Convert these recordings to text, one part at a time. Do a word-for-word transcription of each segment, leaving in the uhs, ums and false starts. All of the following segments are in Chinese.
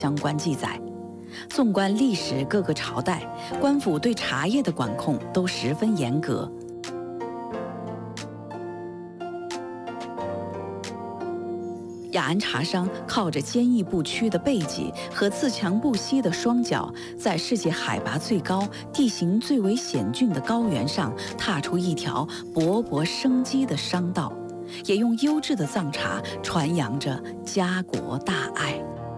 相关记载。纵观历史各个朝代，官府对茶叶的管控都十分严格。雅安茶商靠着坚毅不屈的背脊和自强不息的双脚，在世界海拔最高、地形最为险峻的高原上，踏出一条勃勃生机的商道，也用优质的藏茶传扬着家国大爱。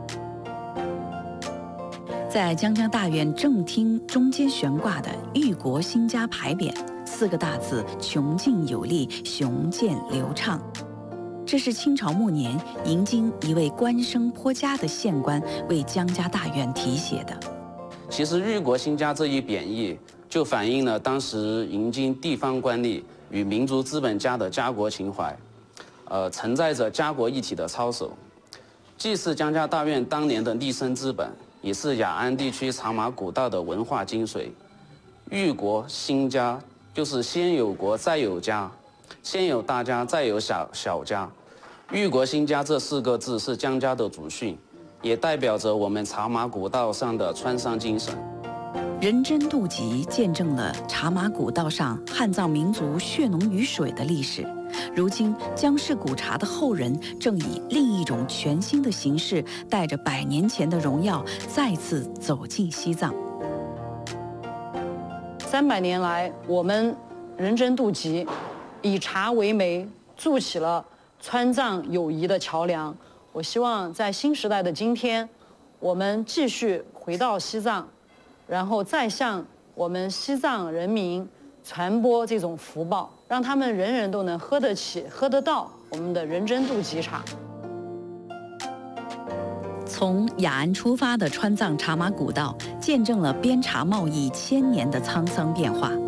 在江江大院正厅中间悬挂的“裕国兴家”牌匾，四个大字邛劲有力，雄健流畅。这是清朝末年迎京一位官声颇佳的县官为江家大院题写的。 其实“裕国兴家”这一贬义，就反映了当时迎京地方官吏与民族资本家的家国情怀，呃，承载着家国一体的操守，既是江家大院当年的立身之本，也是雅安地区茶马古道的文化精髓。裕国兴家，就是先有国再有家，先有大家再有小小家。裕国兴家这四个字是江家的祖训，也代表着我们茶马古道上的川商精神。 人真渡集见证了茶马古道上汉藏民族血浓于水的历史。如今，江氏古茶的后人正以另一种全新的形式，带着百年前的荣耀，再次走进西藏。 三百年来，我们人真渡集以茶为媒，筑起了川藏友谊的桥梁。我希望在新时代的今天，我们继续回到西藏，然后再向我们西藏人民传播这种福报，让他们人人都能喝得起、喝得到我们的人真渡集茶。 从雅安出发的川藏茶马古道，见证了边茶贸易千年的沧桑变化。